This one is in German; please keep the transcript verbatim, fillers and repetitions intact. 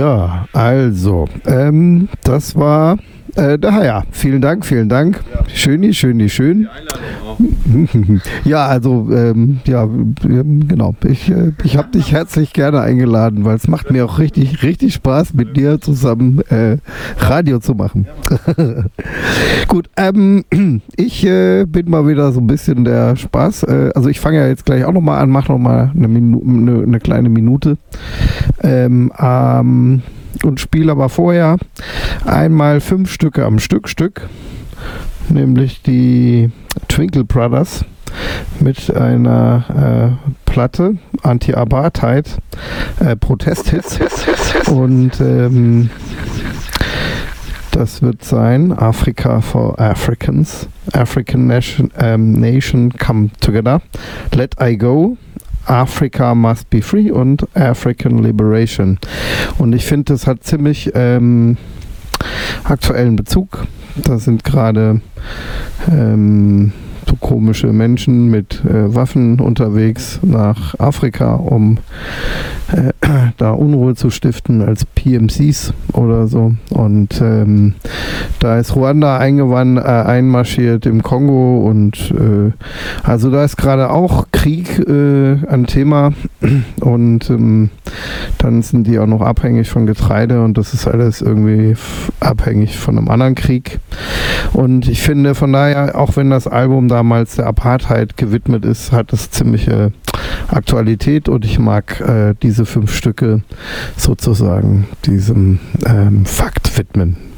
Ja, also, ähm, das war äh, daher. Vielen Dank, vielen Dank. Ja. Schöni, schöni, schön. Ja, also, ähm, ja, genau. Ich, äh, ich habe dich herzlich gerne eingeladen, weil es macht mir auch richtig, richtig Spaß, mit dir zusammen äh, Radio zu machen. Gut, ähm, ich äh, bin mal wieder so ein bisschen der Spaß. Äh, also ich fange ja jetzt gleich auch nochmal an, mache nochmal eine, Minu- eine, eine kleine Minute. Ähm, ähm, und spiele aber vorher einmal fünf Stücke am Stück Stück, nämlich die Twinkle Brothers mit einer äh, Platte, Anti-Apartheid, äh, Protesthits, und ähm, das wird sein Africa for Africans, African Nation, ähm, Nation Come Together, Let I Go, Africa Must Be Free und African Liberation. Und ich finde, das hat ziemlich ähm, aktuellen Bezug. Da sind gerade ähm, so komische Menschen mit äh, Waffen unterwegs nach Afrika, um äh, da Unruhe zu stiften als P M Cs oder so. Und ähm, da ist Ruanda eingewandt, äh, einmarschiert im Kongo, und äh, also da ist gerade auch Krieg äh, ein Thema, und ähm, dann sind die auch noch abhängig von Getreide, und das ist alles irgendwie f- abhängig von einem anderen Krieg. Und ich finde von daher, auch wenn das Album damals der Apartheid gewidmet ist, hat es ziemliche Aktualität, und ich mag äh, diese fünf Stücke sozusagen diesem ähm, Fakt widmen.